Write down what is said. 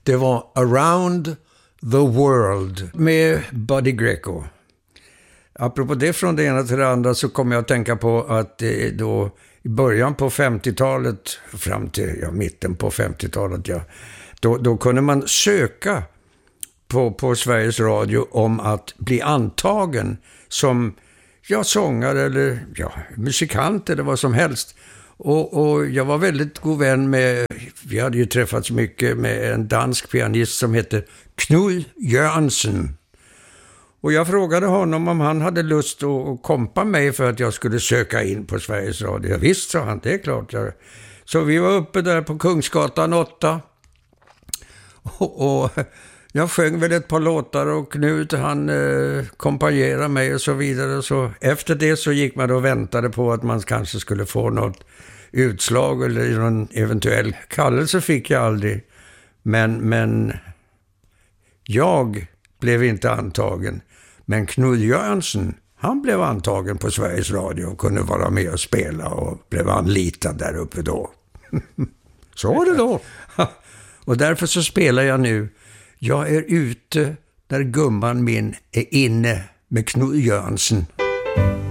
Det var Around the World med Buddy Greco. Apropå det, från det ena till det andra, så kommer jag att tänka på att då i början på 50-talet, fram till mitten på 50-talet, då kunde man söka på Sveriges Radio om att bli antagen som sångare eller musikant eller vad som helst. Och jag var väldigt god vän med, vi hade ju träffats mycket, med en dansk pianist som heter Knud Jørgensen. Och jag frågade honom om han hade lust att kompa mig för att jag skulle söka in på Sveriges Radio. Ja, visst, sa han, det är klart. Så vi var uppe där på Kungsgatan 8. Och jag sjöng väl ett par låtar och Knut han kompanjerade mig och så vidare. Så efter det så gick man och väntade på att man kanske skulle få något utslag eller någon eventuell kallelse, fick jag aldrig. Men jag blev inte antagen. Men Knud Jørgensen, han blev antagen på Sveriges Radio och kunde vara med och spela och blev anlitad där uppe då. Så var det då. Och därför så spelar jag nu Jag är ute när gumman min är inne med Knud Jørgensen.